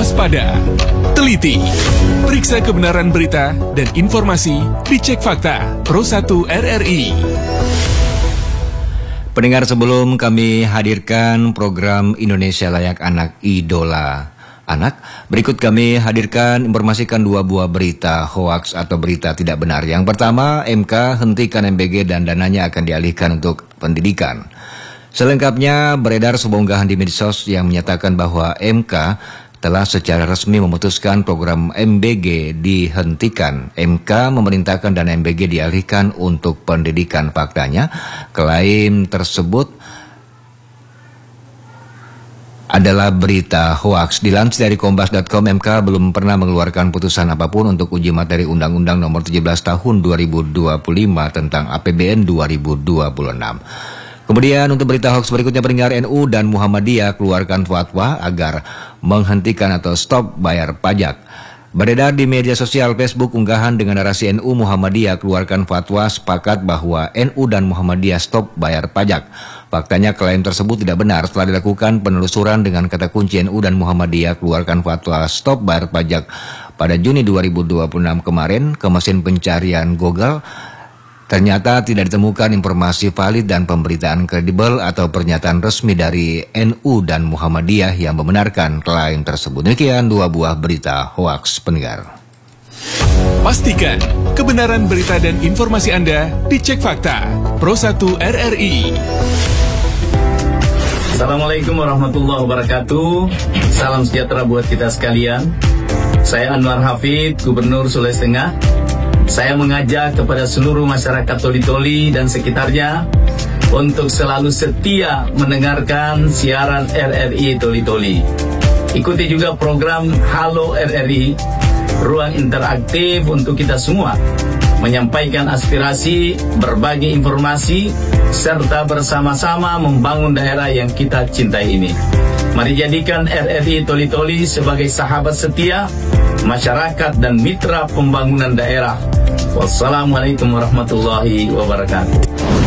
waspada, teliti, periksa kebenaran berita dan informasi, dicek fakta. Pro 1 RRI. Pendengar, sebelum kami hadirkan program Indonesia Layak Anak Idola Anak, berikut kami hadirkan informasikan dua buah berita hoaks atau berita tidak benar. Yang pertama, MK hentikan MBG dan dananya akan dialihkan untuk pendidikan. Selengkapnya beredar sebuah unggahan di medsos yang menyatakan bahwa MK telah secara resmi memutuskan program MBG dihentikan. MK memerintahkan dana MBG dialihkan untuk pendidikan. Faktanya, klaim tersebut adalah berita hoaks. Dilansir dari Kompas.com, MK belum pernah mengeluarkan putusan apapun untuk uji materi Undang-Undang Nomor 17 Tahun 2025 tentang APBN 2026. Kemudian untuk berita hoaks berikutnya, pendengar, NU dan Muhammadiyah keluarkan fatwa agar menghentikan atau stop bayar pajak. Beredar di media sosial Facebook unggahan dengan narasi NU Muhammadiyah keluarkan fatwa sepakat bahwa NU dan Muhammadiyah stop bayar pajak. Faktanya klaim tersebut tidak benar. Setelah dilakukan penelusuran dengan kata kunci NU dan Muhammadiyah keluarkan fatwa stop bayar pajak pada Juni 2026 kemarin ke mesin pencarian Google. Ternyata tidak ditemukan informasi valid dan pemberitaan kredibel atau pernyataan resmi dari NU dan Muhammadiyah yang membenarkan klaim tersebut. Demikian dua buah berita hoaks, pendengar. Pastikan kebenaran berita dan informasi Anda dicek fakta. Pro 1 RRI. Assalamualaikum warahmatullahi wabarakatuh. Salam sejahtera buat kita sekalian. Saya Anwar Hafid, Gubernur Sulawesi Tengah. Saya mengajak kepada seluruh masyarakat Toli-Toli dan sekitarnya untuk selalu setia mendengarkan siaran RRI Toli-Toli. Ikuti juga program Halo RRI, ruang interaktif untuk kita semua menyampaikan aspirasi, berbagi informasi, serta bersama-sama membangun daerah yang kita cintai ini. Mari jadikan RRI Toli-Toli sebagai sahabat setia masyarakat dan mitra pembangunan daerah. Wassalamualaikum warahmatullahi wabarakatuh.